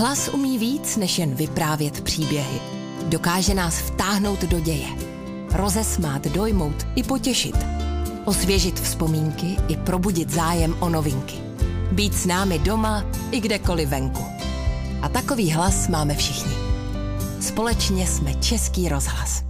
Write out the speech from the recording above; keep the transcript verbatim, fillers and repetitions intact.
Rozhlas umí víc, než jen vyprávět příběhy. Dokáže nás vtáhnout do děje, rozesmát, dojmout i potěšit, osvěžit vzpomínky i probudit zájem o novinky. Být s námi doma i kdekoliv venku. A takový hlas máme všichni. Společně jsme Český rozhlas.